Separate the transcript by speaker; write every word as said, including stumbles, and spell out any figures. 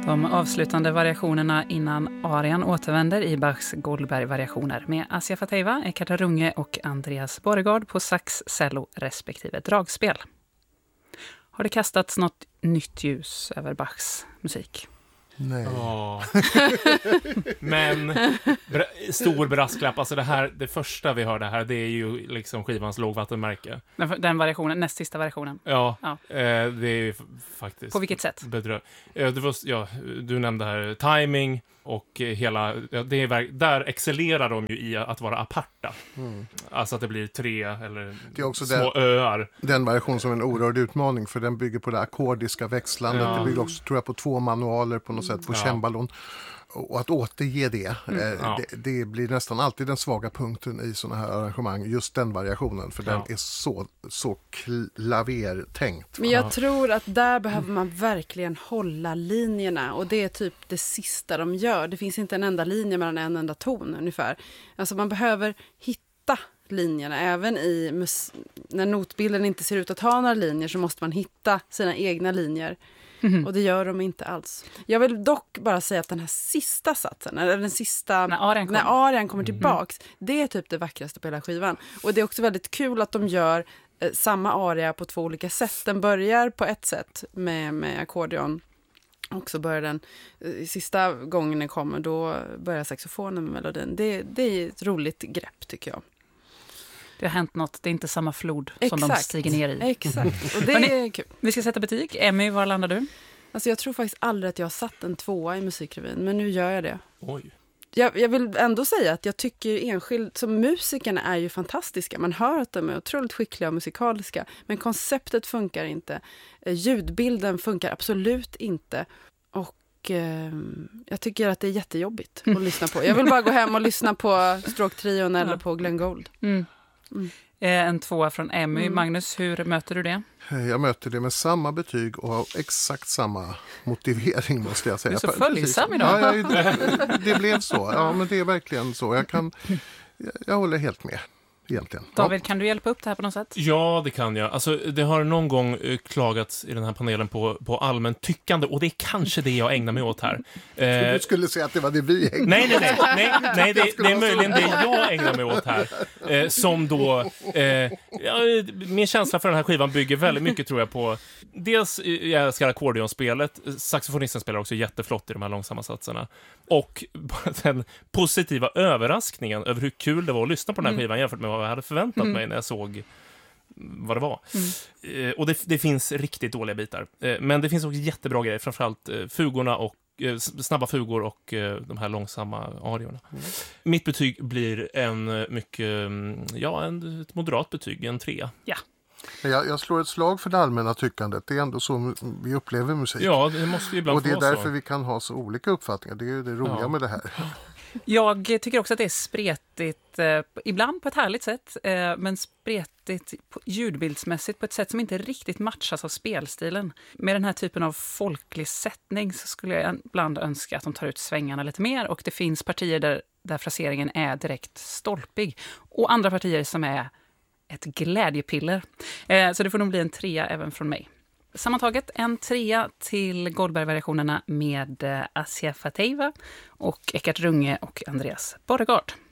Speaker 1: De avslutande variationerna innan arian återvänder i Bachs Goldberg-variationer med Assia Fateva, Eckart Runge och Andreas Borregaard på sax, cello respektive dragspel. Har det kastats något nytt ljus över Bachs musik?
Speaker 2: Nej.
Speaker 3: Oh. Men bra- stor brasklapp, alltså det här, det första vi hörde här, det är ju liksom skivans lågvattenmärke.
Speaker 1: Den, den variationen, näst sista variationen.
Speaker 3: Ja,
Speaker 1: ja.
Speaker 3: Eh, det är f- faktiskt.
Speaker 1: På vilket sätt?
Speaker 3: Bedrö- eh, det var, ja, du nämnde här timing och eh, hela, ja, det är, verk- där excellerar de ju i att vara aparta. Mm. Alltså att det blir tre eller
Speaker 2: det är också
Speaker 3: små
Speaker 2: den,
Speaker 3: öar.
Speaker 2: Den version som är en oerhörd utmaning, för den bygger på det ackordiska växlandet.
Speaker 3: Ja.
Speaker 2: Det bygger också, tror jag, på två manualer på något sätt på
Speaker 3: Ja.
Speaker 2: cemballon. Och att återge det,
Speaker 1: Mm.
Speaker 2: eh,
Speaker 3: Ja.
Speaker 2: det, det blir nästan alltid den svaga punkten i såna här arrangemang, just den variationen, för
Speaker 3: Ja.
Speaker 2: den är så, så klavertänkt.
Speaker 4: Men jag
Speaker 3: Ja.
Speaker 4: tror att där behöver man verkligen hålla linjerna, och det är typ det sista de gör. Det finns inte en enda linje mellan en enda ton ungefär. Alltså man behöver hitta linjerna, även i mus- när notbilden inte ser ut att ha några linjer så måste man hitta sina egna linjer. Mm. Och det gör de inte alls. Jag vill dock bara säga att den här sista satsen, eller den sista,
Speaker 1: när arian, kom.
Speaker 4: när arian kommer tillbaks, mm. det är typ det vackraste på hela skivan. Och det är också väldigt kul att de gör eh, samma aria på två olika sätt. Den börjar på ett sätt med, med ackordeon. Och så börjar den, eh, sista gången den kommer, då börjar saxofonen med melodin. Det, det är ett roligt grepp, tycker jag.
Speaker 1: Det har hänt något, det är inte samma flod
Speaker 4: Exakt.
Speaker 1: som de stiger ner i.
Speaker 4: Exakt, och det är kul.
Speaker 1: Vi ska sätta betyg. Emmy, var landar du?
Speaker 4: Alltså jag tror faktiskt aldrig att jag har satt en tvåa i musikrevyn, men nu gör jag det.
Speaker 3: Oj.
Speaker 4: Jag, jag vill ändå säga att jag tycker enskilt, som musikerna är ju fantastiska. Man hör att de är otroligt skickliga och musikaliska, men konceptet funkar inte. Ljudbilden funkar absolut inte. Och eh, jag tycker att det är jättejobbigt att lyssna på. Jag vill bara gå hem och lyssna på Stroke-trion eller på Glenn Gould.
Speaker 1: Mm. Mm. En tvåa från Emmy.
Speaker 4: Mm.
Speaker 1: Magnus, hur möter du det?
Speaker 2: Jag möter det med samma betyg och har exakt samma motivering, måste jag säga.
Speaker 1: Du är så följsam idag.
Speaker 2: Ja, jag, det, det blev så. Ja, men det är verkligen så. Jag, kan, jag, jag håller helt med. Egentligen.
Speaker 1: David,
Speaker 2: ja.
Speaker 1: kan du hjälpa upp det här på något sätt?
Speaker 3: Ja, det kan jag. Alltså, det har någon gång uh, klagats i den här panelen på, på allmän tyckande, och det är kanske det jag ägnar mig åt här.
Speaker 2: Uh, du skulle säga att det var det vi ägnade
Speaker 3: Nej, nej, nej. nej, nej det, det är möjligen det jag ägnar mig åt här. Uh, som då... Uh, ja, min känsla för den här skivan bygger väldigt mycket, tror jag, på... Dels, jag älskar ackordeonspelet. Saxofonisten spelar också jätteflott i de här långsamma satserna. Och den positiva överraskningen över hur kul det var att lyssna på den här skivan mm. jämfört med vad jag hade förväntat mm. mig när jag såg vad det var. Mm. Eh, och det, det finns riktigt dåliga bitar. Eh, men det finns också jättebra grejer, framförallt eh, fugorna och eh, snabba fugor och eh, de här långsamma ariorna. Mm. Mitt betyg blir en mycket, ja, en, ett moderat betyg, en trea.
Speaker 1: Ja.
Speaker 2: Jag, jag slår ett slag för det allmänna tyckandet. Det är ändå så vi upplever musik.
Speaker 3: Ja, det måste ju ibland
Speaker 2: och det är
Speaker 3: vara
Speaker 2: därför
Speaker 3: så.
Speaker 2: vi kan ha så olika uppfattningar. Det är ju det roliga ja. med det här.
Speaker 1: Jag tycker också att det är spretigt, eh, ibland på ett härligt sätt, eh, men spretigt på, ljudbildsmässigt på ett sätt som inte riktigt matchas av spelstilen. Med den här typen av folklig sättning så skulle jag ibland önska att de tar ut svängarna lite mer, och det finns partier där, där fraseringen är direkt stolpig, och andra partier som är ett glädjepiller. Eh, så det får nog bli en trea även från mig. Sammantaget en trea till Goldberg-variationerna med Assia Fateva och Eckart Runge och Andreas Borregaard.